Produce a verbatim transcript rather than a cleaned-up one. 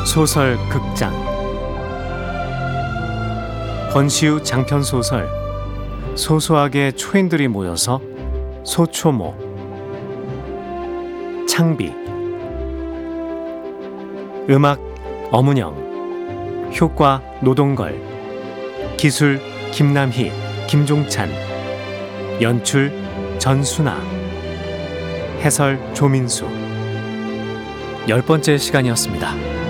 소설 극장 권시우 장편 소설 소소하게 초인들이 모여서 소초모. 창비. 음악 어문영. 효과 노동걸. 기술 김남희, 김종찬. 연출 전순아. 해설 조민수. 열 번째 시간이었습니다.